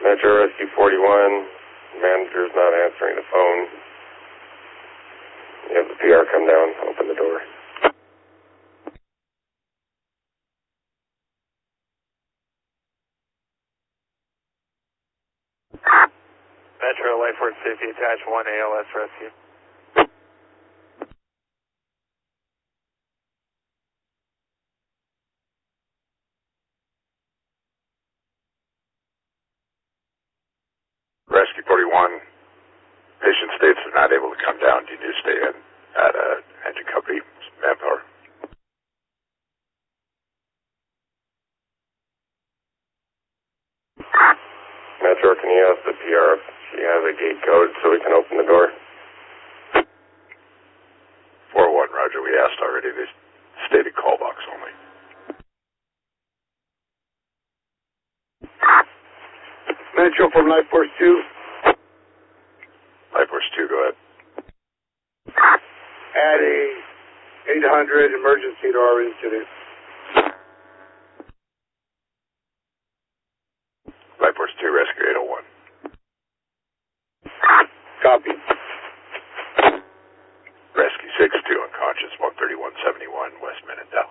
Metro Rescue 41. Manager's not answering the phone. You have the PR come down, open the door. Metro Life Force Safety Attach 1 ALS Rescue. Rescue 41, patient states they're not able to come down. Do you need to stay in at engine company manpower? Metro, can you ask the PR if she has a gate code so we can open the door? 4-1, Roger. We asked already. They stated call box only. Metro from Life Force 2. Life Force 2, go ahead. Add a 800 emergency to our incident. Life Force 2, Rescue 801. Copy. Rescue 6-2, unconscious, 13171, West Menindel.